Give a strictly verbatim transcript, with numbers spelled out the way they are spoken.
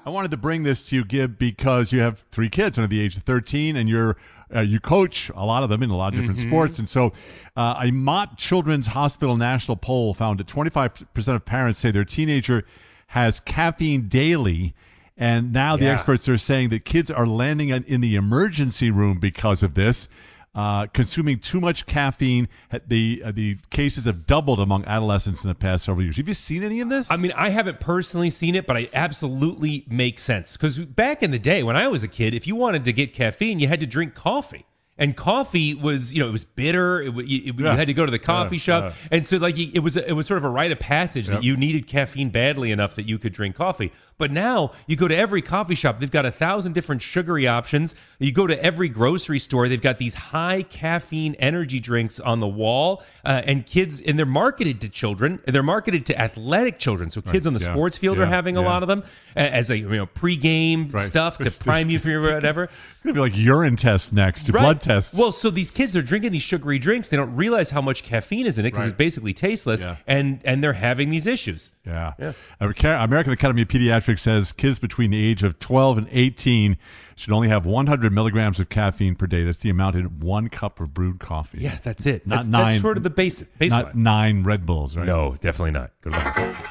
I wanted to bring this to you, Gib, because you have three kids under the age of thirteen, and you're uh, you coach a lot of them in a lot of different mm-hmm. sports. And so uh, a Mott Children's Hospital national poll found that twenty-five percent of parents say their teenager has caffeine daily. And now the yeah. experts are saying that kids are landing in the emergency room because of this. Uh, consuming too much caffeine, the uh, the cases have doubled among adolescents in the past several years. Have you seen any of this? I mean, I haven't personally seen it, but I absolutely make sense. Because back in the day when I was a kid, if you wanted to get caffeine, you had to drink coffee. And coffee was, you know, it was bitter. It, it, yeah. You had to go to the coffee yeah. shop, yeah. and so like it was, it was sort of a rite of passage yep. that you needed caffeine badly enough that you could drink coffee. But now you go to every coffee shop; they've got a thousand different sugary options. You go to every grocery store; they've got these high caffeine energy drinks on the wall, uh, and kids, and they're marketed to children. They're marketed to athletic children. So kids right. on the yeah. sports field yeah. are having a yeah. lot of them as a you know pregame right. stuff to prime you for your whatever. It's gonna be like urine test next, right. blood. Tests. Well, so these kids are drinking these sugary drinks. They don't realize how much caffeine is in it because right. it's basically tasteless, yeah. and and they're having these issues. Yeah. yeah. American Academy of Pediatrics says kids between the age of twelve and eighteen should only have one hundred milligrams of caffeine per day. That's the amount in one cup of brewed coffee. Yeah, that's it. Not that's, nine. That's sort of the basic baseline. Not nine Red Bulls, right? No, definitely not. Good luck.